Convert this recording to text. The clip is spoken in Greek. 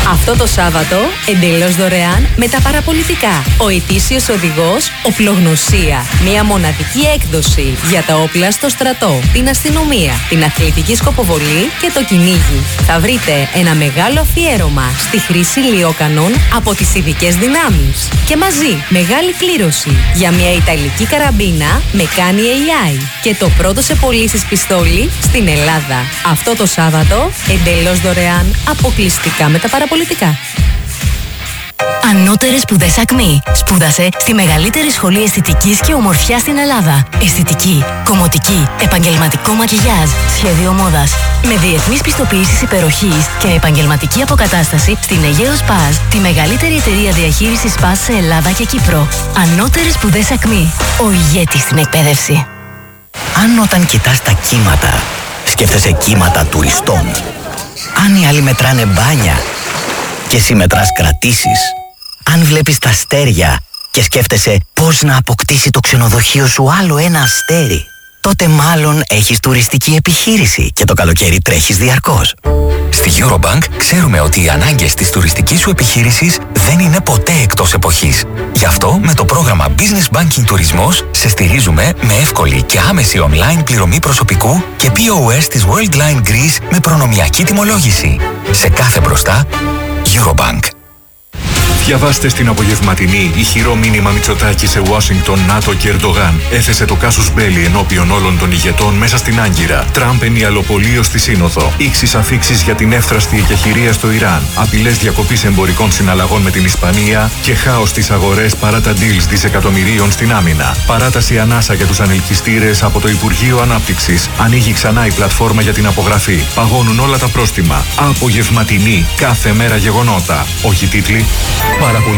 Αυτό το Σάββατο, εντελώς δωρεάν με τα παραπολιτικά. Ο ετήσιος οδηγός Οπλογνωσία. Μια μοναδική έκδοση για τα όπλα στο στρατό, την αστυνομία, την αθλητική σκοποβολή και το κυνήγι. Θα βρείτε ένα μεγάλο αφιέρωμα στη χρήση λιόκανων από τις ειδικές δυνάμεις. Και μαζί, μεγάλη κλήρωση για μια ιταλική καραμπίνα με κάνει AI. Και το πρώτο σε πωλήσεις πιστόλι στην Ελλάδα. Αυτό το Σάββατο, εντελώς δωρεάν, αποκλειστικά με τα παραπολιτικά. Ανώτερες σπουδές ΑΚΜΗ. Σπούδασε στη μεγαλύτερη σχολή αισθητικής και ομορφιάς στην Ελλάδα. Αισθητική, κομμωτική, επαγγελματικό μακιγιάζ, σχέδιο μόδας. Με διεθνείς πιστοποιήσεις υπεροχής και επαγγελματική αποκατάσταση στην Αιγαίο Σπαζ, τη μεγαλύτερη εταιρεία διαχείρισης Σπαζ σε Ελλάδα και Κύπρο. Ανώτερες σπουδές ΑΚΜΗ. Ο ηγέτης στην εκπαίδευση. Αν όταν κοιτάς τα κύματα, σκέφτεσαι κύματα τουριστών. Αν οι άλλοι μετράνε μπάνια και εσύ μετράς κρατήσεις. Αν βλέπεις τα αστέρια και σκέφτεσαι πώς να αποκτήσει το ξενοδοχείο σου άλλο ένα αστέρι, τότε μάλλον έχεις τουριστική επιχείρηση και το καλοκαίρι τρέχεις διαρκώς. Στη Eurobank ξέρουμε ότι οι ανάγκες της τουριστικής σου επιχείρησης δεν είναι ποτέ εκτός εποχής. Γι' αυτό με το πρόγραμμα Business Banking Τουρισμός σε στηρίζουμε με εύκολη και άμεση online πληρωμή προσωπικού και POS της Worldline Greece με προνομιακή τιμολόγηση. Σε κάθε μπροστά, Eurobank. Διαβάστε στην απογευματινή ηχηρό μήνυμα Μητσοτάκη σε Ουάσιγκτον, ΝΑΤΟ και Ερντογάν. Έθεσε το κάσους μπέλι ενώπιον όλων των ηγετών μέσα στην Άγκυρα. Τραμπ ενιαλοπολείο στη Σύνοδο. Ήξεις αφήξεις για την εύθραστη εκεχηρία στο Ιράν. Απειλές διακοπής εμπορικών συναλλαγών με την Ισπανία και χάος στις αγορές παρά τα deals δισεκατομμυρίων στην άμυνα. Παράταση ανάσα για τους ανελκυστήρες από το Υπουργείο Ανάπτυξης. Ανοίγει ξανά η πλατφόρμα για την απογραφή. Παγώνουν όλα τα πρόστιμα. Απογευματινή. Κάθε μέρα γεγονότα. Όχι τίτλοι.